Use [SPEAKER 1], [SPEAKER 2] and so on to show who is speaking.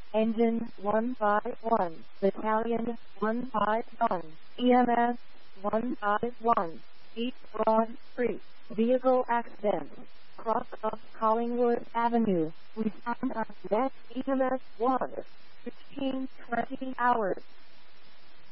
[SPEAKER 1] Engine 151, Battalion 151, EMS 151, East Broad Street, vehicle accident, cross of Collingwood Avenue. We found our next EMS 1, 15:20 hours.